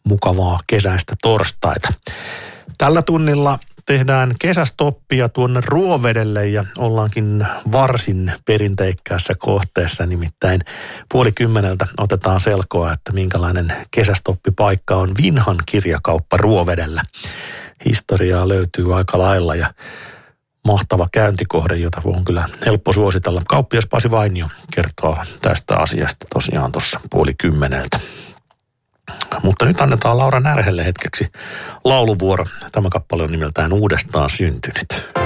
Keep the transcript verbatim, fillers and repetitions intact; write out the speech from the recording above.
mukavaa kesäistä torstaita. Tällä tunnilla tehdään kesästoppia tuonne Ruovedelle ja ollaankin varsin perinteikkäässä kohteessa, nimittäin puoli kymmeneltä otetaan selkoa, että minkälainen kesästoppipaikka on Vinhan kirjakauppa Ruovedellä. Historiaa löytyy aika lailla ja mahtava käyntikohde, jota on kyllä helppo suositella. Kauppias Pasi Vainio kertoo tästä asiasta tosiaan tuossa puoli kymmeneltä. Mutta nyt annetaan Laura Närhelle hetkeksi lauluvuoro. Tämä kappale on nimeltään Uudestaan syntynyt.